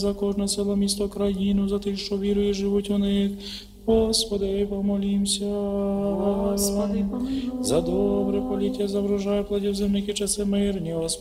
за кожне село, місто, країну, за тих, що вірує, і живуть у них. Господи, помолімся. Господи, помилуй. За добре поліття, за врожай плодів земних і часи мирні, Господи.